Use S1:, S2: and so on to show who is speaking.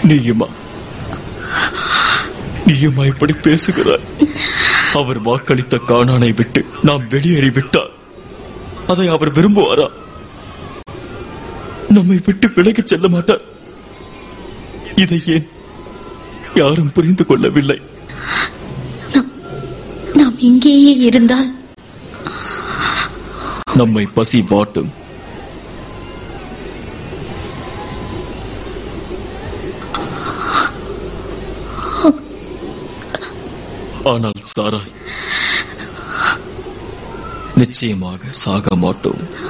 S1: நீயுமா இப்படி பேசுகிறாய்? அவர் வாக்களித்த கானானை விட்டு நாம் வெளியேறிவிட்டார். அதை அவர் விரும்புவாரா? நம்மை விட்டு விலகிச் செல்ல மாட்டார். இதை ஏன் யாரும் புரிந்து கொள்ளவில்லை?
S2: நாம் இங்கேயே இருந்தால்
S1: நம்மை பசி வாட்டும். ஆனால் சாராய், நிச்சயமாக சாக மாட்டோம்.